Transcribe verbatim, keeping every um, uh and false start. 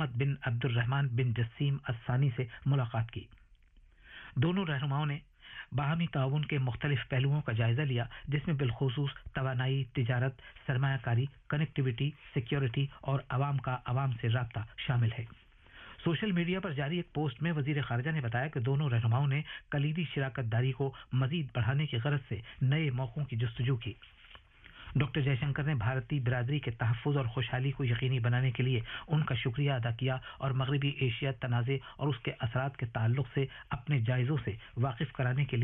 अहमद बिन Abdurrahman बिन जसीम अस्सानी से मुलाकात की। दोनों रहनुमाओं ने बाहमी ताउन के मुख्तलिफ पहलुओं का जायजा लिया, जिसमें बिलखुसूस तवानाई, तिजारत, सरमायाकारी, कनेक्टिविटी, सिक्योरिटी और अवाम का अवाम से राब्ता शामिल है। सोशल मीडिया पर जारी एक पोस्ट में वजीर खारजा ने बताया कि दोनों रहनुमाओं ने कलीदी शिराकत दारी को मजीद बढ़ाने की गरज से नए मौकों की जुस्तजू की। डॉक्टर जयशंकर ने भारतीय बिरादरी के तहफ़्फ़ुज़ और खुशहाली को यकीनी बनाने के लिए उनका शुक्रिया अदा किया और मगरबी एशिया तनाज़े और उसके असरात के ताल्लुक से अपने जायज़ों से वाकिफ कराने के लिए